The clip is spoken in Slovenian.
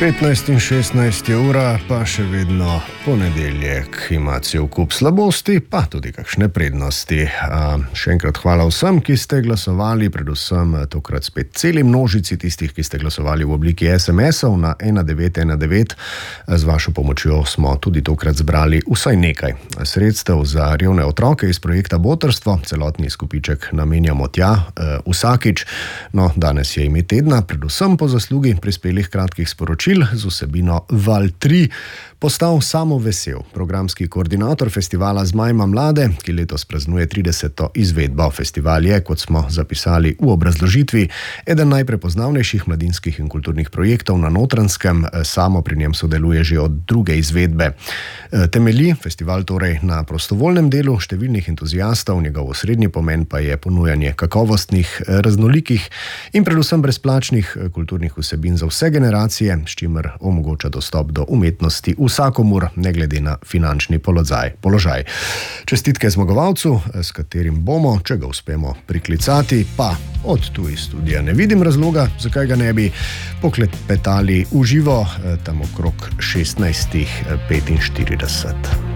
15 in 16 ura, pa še vedno ponedeljek, ima cel kup slabosti, pa tudi kakšne prednosti. Še enkrat hvala vsem, ki ste glasovali, predvsem tokrat spet celi množici tistih, ki ste glasovali v obliki SMS-ov na 1919. Z vašo pomočjo smo tudi tokrat zbrali vsaj nekaj sredstev za revne otroke iz projekta Botrstvo. Celotni skupiček namenjamo tja vsakič. No, danes je ime tedna, predvsem po zaslugi prispelih kratkih sporočil z vsebino Val 3 postal Samo Vesel, programski koordinator festivala Zmajma mlade, ki letos praznuje 30. izvedbo. Festival je, kot smo zapisali v obrazložitvi, eden najprepoznavnejših mladinskih in kulturnih projektov na Notranjskem. Samo pri njem sodeluje že od druge izvedbe. Temelji festival torej na prostovoljnem delu številnih entuzijastov, njegov osrednji pomen pa je ponujanje kakovostnih, raznolikih in predvsem brezplačnih kulturnih vsebin za vse generacije, s čimer omogoča dostop do umetnosti vsakomur, ne glede na finančni položaj. Čestitke zmagovalcu, s katerim bomo, če ga uspemo priklicati, pa od tu iz studija ne vidim razloga, zakaj ga ne bi, poklepetali v živo tam okrog 16:45.